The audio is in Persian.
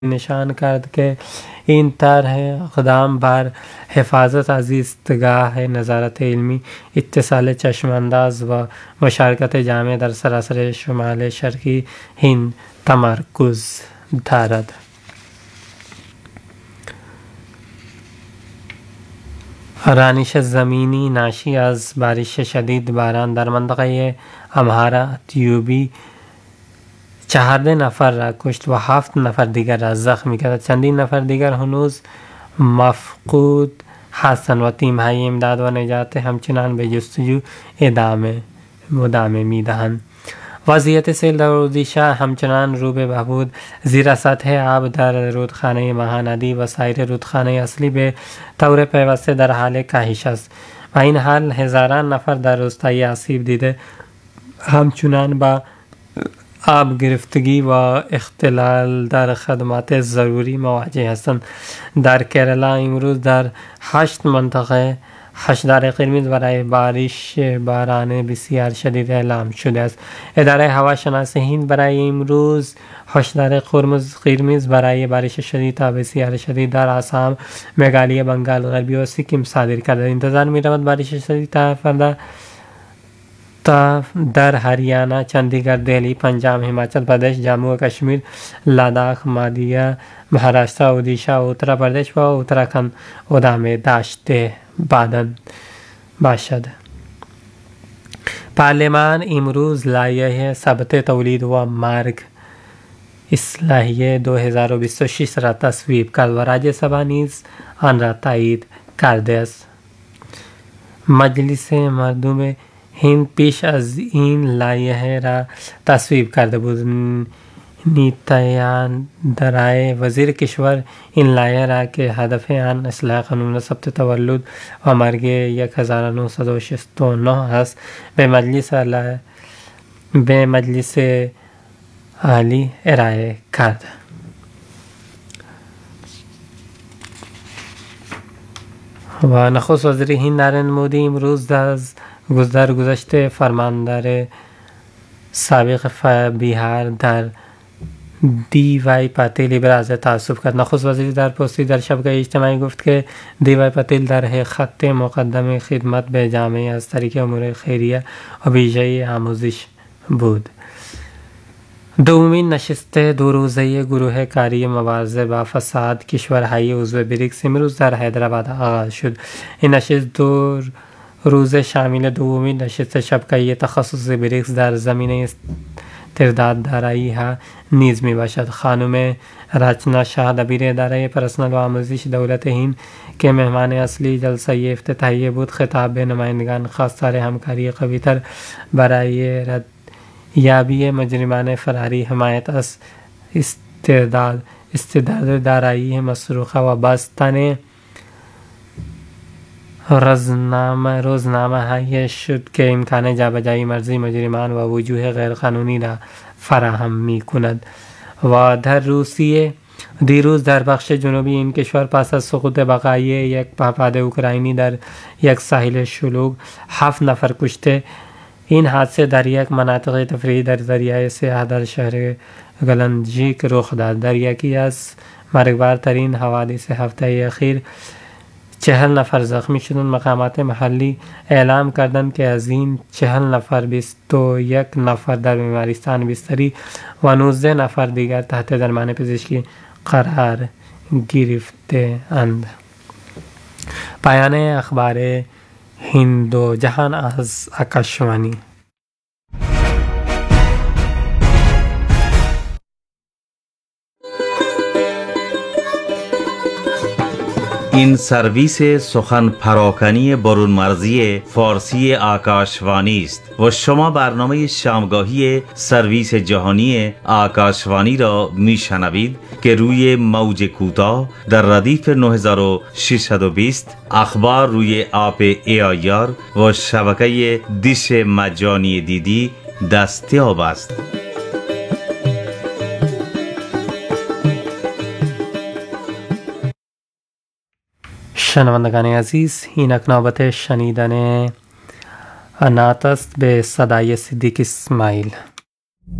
निशान करद के इन तरह इक़दाम बर हिफाजत अज़ इस्तगाह नज़ारत इल्मी इत्तिसाल चश्मअंदाज़ व मुशारकत जामे दर सरासर शुमाल शर्क़ी हिंद तमरकुज़ दारद। रानिश ज़मीनी नाशी अज़ बारिश शदीद बारान दर मंतक़े अम्हारा त्यूबी 14 नफर را کشت و 7 نفر دیگر را زخمی کرد. چندین نفر دیگر هنوز مفقود هستند و تیم‌های امداد و نجات همچنان به جستجو ادامه می‌دهند. وضعیت سیل در اردیشه همچنان رو به بهبود زیر سطح آب در رودخانه مهاندی و سایر رودخانه اصلی به طور پیوسته در حال کاهش است و این حال هزاران نفر در روستای آسیب دیده همچنان با آب گرفتگی و اختلال در خدمات ضروری مواجه هستند. در کرالا امروز در 8 منطقه هشدار قرمز برای باران بسیار شدید اعلام شده است. اداره هواشناسی هند برای امروز هشدار قرمز برای بارش شدید تا بسیار شدید در آسام، میگالیه، بنگال غربی و سیکیم صادر کرده. انتظار می رود بارش شدید تا فردا در हरियाणा, चंडीगढ़, दिल्ली, पंजाब, हिमाचल प्रदेश, जम्मू व कश्मीर, लद्दाख, मध्य महाराष्ट्र, ओडिशा, उत्तर प्रदेश و उत्तराखंड ادامه داشته باشد. پارلمان امروز لایحه ثبت تولید و مرگ اصلاحیه 2026 را تصویب کرد و راج්‍ය سभा نیز آن را تایید کرده است. مجلس مردم هند پیش از این لایحه را تصویب کرده بود. نیتیاندرای وزیر کشور این لایحه را که هدف آن اصلاح قانون ثبت تولد و مرگ 1969 است به مجلس عالی ارائه کرد. و نخست وزیر هند نریندر مودی امروز در گذشته فرماندار سابق بیهار در دی وای پاتیل ابراز تأسف کرد. نخست وزیر در پستی در شبکه اجتماعی گفت که دی وای پاتیل در خط مقدم خدمت به جامعه از طریق امور خیریه و ویژه آموزش بود. دومین نشست دو روزه گروه کاری مبارزه با فساد کشورهای عضو بریکس امروز در حیدرآباد آغاز شد. این نشست دو روزه شامل دومین نشست شبکه تخصصی بریکس در زمینه استرداد دارایی ها نیز می باشد. خانم رچنا شاه دبیر اداره پرسنل و آموزش دولت هند که مهمان اصلی جلسه افتتاحیه بود خطاب به نمایندگان خواستار همکاری قوی‌تر برای ردیابی مجرمان فراری، حمایت از استرداد دارایی مسروقه و بستن روزنامه هایی شد که امکان جابجایی مرزی مجرمان و وجوه غیرقانونی را فراهم می کند. و در روسیه دیروز در بخش جنوبی این کشور پس از سقوط بقایای یک پهپاد اوکراینی در یک ساحل شلوغ 7 نفر کشته. این حادثه در یک مناطق تفریحی در دریای سیاه در شهر گلنجیک رخ داد. در یکی از مرگبارترین حوادث هفته اخیر 40 نفر زخمی شدند. مقامات محلی اعلام کردند که از این 40 نفر 21 نفر در بیمارستان بستری و 19 نفر دیگر تحت درمان پزشکی قرار گرفته اند. پایان اخبار هند و جهان از آکاشوانی. این سرویس سخن پراکنی برون مرزی فارسی آکاشوانی است و شما برنامه شامگاهی سرویس جهانی آکاشوانی را میشنوید که روی موج کوتاه در ردیف 9620 اخبار روی آپ AIR و شبکه دیش مجانی دیدی دستیاب است. شنوندگان عزیز، اینک نوبت شنیدن نعت است به صدای صدیق اسماعیل.